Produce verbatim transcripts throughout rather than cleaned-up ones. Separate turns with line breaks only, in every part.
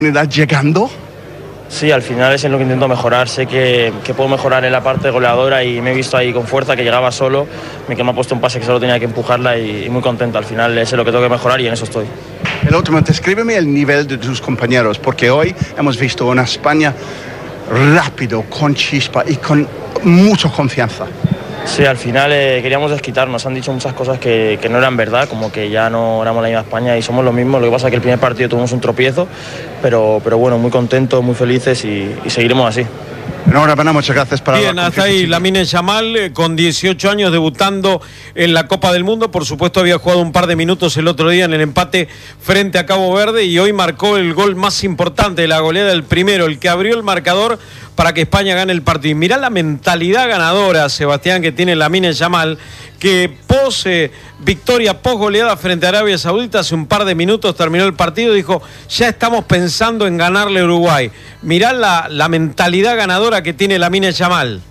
llegando?
Sí, al final es en lo que intento mejorar. Sé que, que puedo mejorar en la parte goleadora y me he visto ahí con fuerza, que llegaba solo, que me ha puesto un pase que solo tenía que empujarla y, y muy contento. Al final es en lo que tengo que mejorar y en eso estoy.
El último, descríbeme el nivel de tus compañeros, porque hoy hemos visto una España rápido, con chispa y con mucha confianza.
Sí, al final eh, queríamos desquitarnos, han dicho muchas cosas que, que no eran verdad, como que ya no éramos la misma España y somos los mismos. Lo que pasa es que el primer partido tuvimos un tropiezo, pero, pero bueno, muy contentos, muy felices y, y seguiremos así.
Enhorabuena, muchas gracias para
Bien, hasta ahí Lamine Yamal, eh, con dieciocho años, debutando en la Copa del Mundo. Por supuesto había jugado un par de minutos el otro día en el empate frente a Cabo Verde y hoy marcó el gol más importante de la goleada, el primero, el que abrió el marcador para que España gane el partido. Y mirá la mentalidad ganadora, Sebastián, que tiene Lamine Yamal, que pos eh, victoria, pos goleada frente a Arabia Saudita. Hace un par de minutos terminó el partido, dijo, ya estamos pensando en ganarle a Uruguay. Mirá la, la mentalidad ganadora que tiene Lamine Yamal.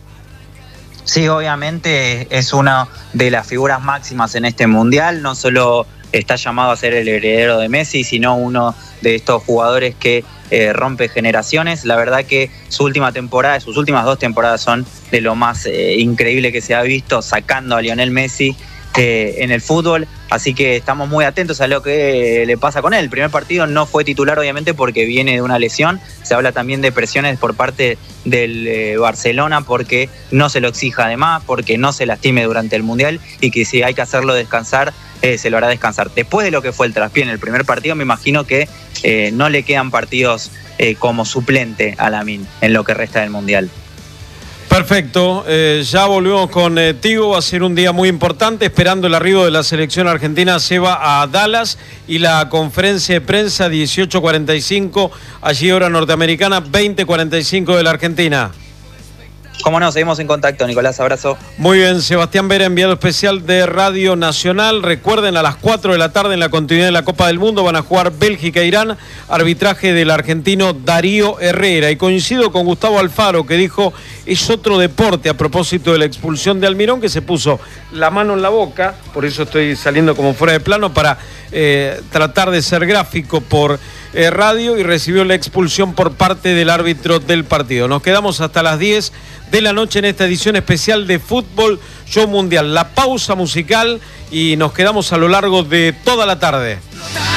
Sí, obviamente es una de las figuras máximas en este mundial. No solo está llamado a ser el heredero de Messi, sino uno de estos jugadores que eh, rompe generaciones. La verdad que su última temporada, sus últimas dos temporadas son de lo más eh, increíble que se ha visto, sacando a Lionel Messi eh, en el fútbol. Así que estamos muy atentos a lo que le pasa con él. El primer partido no fue titular, obviamente, porque viene de una lesión. Se habla también de presiones por parte del eh, Barcelona porque no se lo exija además, porque no se lastime durante el Mundial y que si hay que hacerlo descansar, eh, se lo hará descansar. Después de lo que fue el traspié en el primer partido, me imagino que eh, no le quedan partidos eh, como suplente a Lamine en lo que resta del Mundial.
Perfecto, eh, ya volvemos contigo, eh, va a ser un día muy importante, esperando el arribo de la selección argentina. Se va a Dallas y la conferencia de prensa dieciocho cuarenta y cinco, allí hora norteamericana, veinte cuarenta y cinco de la Argentina.
Cómo no, seguimos en contacto, Nicolás, abrazo.
Muy bien, Sebastián Vera, enviado especial de Radio Nacional. Recuerden, a las cuatro de la tarde en la continuidad de la Copa del Mundo van a jugar Bélgica e Irán, arbitraje del argentino Darío Herrera. Y coincido con Gustavo Alfaro, que dijo, es otro deporte a propósito de la expulsión de Almirón, que se puso la mano en la boca, por eso estoy saliendo como fuera de plano, para eh, tratar de ser gráfico por eh, radio, y recibió la expulsión por parte del árbitro del partido. Nos quedamos hasta las diez de la noche en esta edición especial de Fútbol Show Mundial. La pausa musical y nos quedamos a lo largo de toda la tarde.